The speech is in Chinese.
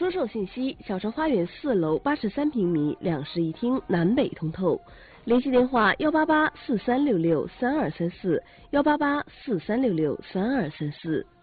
销售信息：小城花园4楼83平米2室1厅，南北通透。联系电话：18843663234，18843663234。